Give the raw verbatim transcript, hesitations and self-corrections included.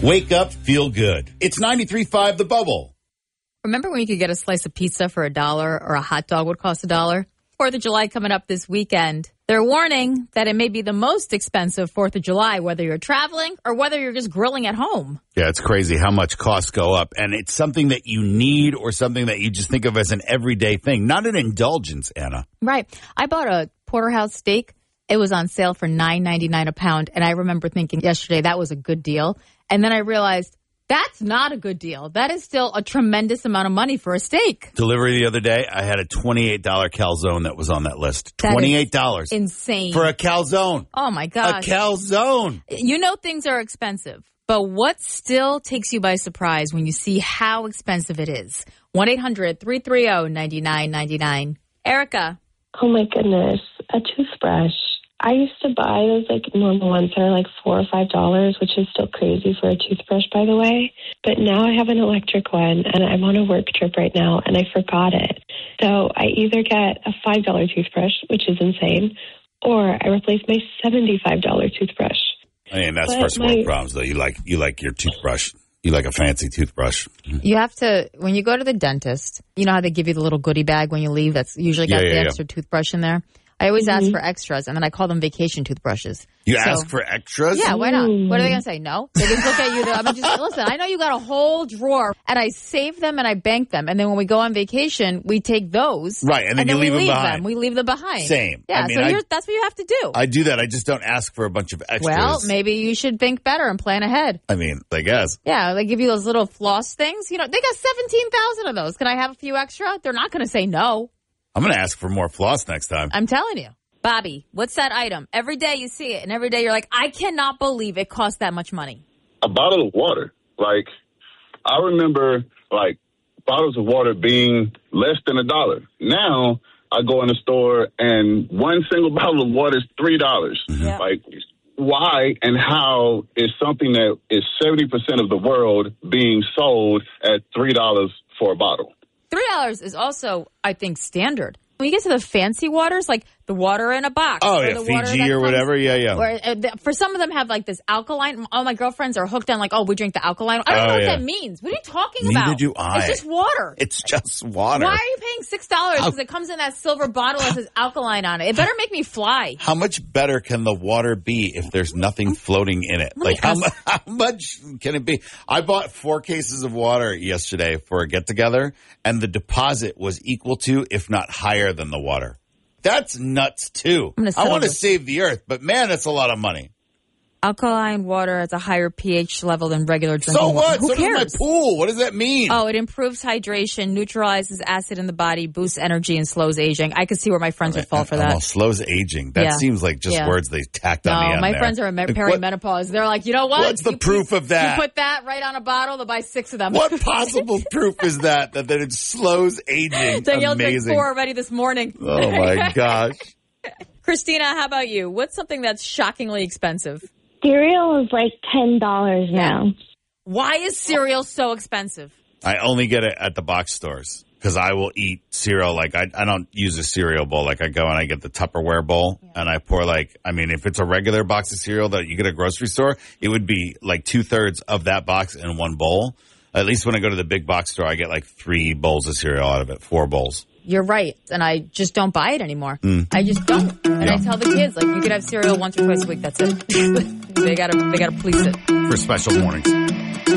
Wake up, feel good. It's ninety-three point five The Bubble. Remember when you could get a slice of pizza for a dollar or a hot dog would cost a dollar? fourth of July coming up this weekend. They're warning that it may be the most expensive fourth of July, whether you're traveling or whether you're just grilling at home. Yeah, it's crazy how much costs go up. And it's something that you need or something that you just think of as an everyday thing, not an indulgence, Anna. Right. I bought a porterhouse steak. It was on sale for nine ninety-nine a pound. And I remember thinking yesterday that was a good deal. And then I realized that's not a good deal. That is still a tremendous amount of money for a steak. Delivery the other day, I had a twenty-eight dollars calzone that was on that list. twenty-eight dollars. Insane. For a calzone. Oh, my gosh. A calzone. You know things are expensive, but what still takes you by surprise when you see how expensive it is? one eight hundred three three zero nine nine nine nine. Erica. Oh, my goodness. A toothbrush. I used to buy those, like, normal ones that are, like, four or five dollars, which is still crazy for a toothbrush, by the way. But now I have an electric one, and I'm on a work trip right now, and I forgot it. So I either get a five dollar toothbrush, which is insane, or I replace my seventy-five dollar toothbrush. I mean, that's But first my- world problems, though. You like you like your toothbrush. You like a fancy toothbrush. You have to, when you go to the dentist, you know how they give you the little goodie bag when you leave that's usually got Yeah, the yeah, yeah. extra toothbrush in there? I always ask Mhm. for extras, and then I call them vacation toothbrushes. You So- ask for extras? Yeah, why not? Mm. What are they going to say? No? They just look at you. I mean, just listen, I know you got a whole drawer, and I save them and I bank them. And then when we go on vacation, we take those. Right, and then you we leave them leave behind. them. We leave them behind. Same. Yeah, I mean, so I- you're, that's what you have to do. I do that. I just don't ask for a bunch of extras. Well, maybe you should think better and plan ahead. I mean, I guess. Yeah, they give you those little floss things. You know, they got seventeen thousand of those. Can I have a few extra? They're not going to say no. I'm going to ask for more floss next time. I'm telling you. Bobby, what's that item? Every day you see it, and every day you're like, I cannot believe it costs that much money. A bottle of water. Like, I remember, like, bottles of water being less than a dollar. Now, I go in the store, and one single bottle of water is three dollars. Yeah. Like, why and how is something that is seventy percent of the world being sold at three dollars for a bottle? three dollars is also, I think, standard. When you get to the fancy waters, like the water in a box. Oh, or yeah, the water Fiji that or comes- whatever. Yeah, yeah. Or, uh, the, for some of them have like this alkaline. All my girlfriends are hooked on like, oh, we drink the alkaline. I don't Oh, know what yeah. that means. What are you talking Neither about? do I. It's just water. It's just water. Why are you paying six dollars? Because How- it comes in that silver bottle that says alkaline on it. It better make me fly. How much better can the water be if there's nothing floating in it? Let me Like, how, ask- mu- how much can it be? I bought four cases of water yesterday for a get-together, and the deposit was equal to, if not higher than the water. That's nuts, too. I'm gonna I sell want to this. save the earth, but man, that's a lot of money. Alkaline water has a higher pH level than regular drinking So water. what? Who so cares? does my pool. What does that mean? Oh, it improves hydration, neutralizes acid in the body, boosts energy, and slows aging. I could see where my friends would fall for that. Oh, slows aging. That Yeah. seems like just Yeah. words they tacked No, on the end my there. friends are in me- Like, what- perimenopause. They're like, you know what? What's the You proof put- of that? You put that right on a bottle, they'll buy six of them. What possible proof is that, that that it slows aging? Danielle drank Amazing. four already this morning. Oh, my gosh. Christina, how about you? What's something that's shockingly expensive? Cereal is like ten dollars now. Why is cereal so expensive? I only get it at the box stores because I will eat cereal. Like, I, I don't use a cereal bowl. Like, I go and I get the Tupperware bowl and I pour, like, I mean, if it's a regular box of cereal that you get at a grocery store, it would be like two thirds of that box in one bowl. At least when I go to the big box store, I get like three bowls of cereal out of it, four bowls. You're right, and I just don't buy it anymore. I just don't, and I Yeah. tell the kids like, you could have cereal once or twice a week. That's it. they gotta, they gotta police it. For special mornings.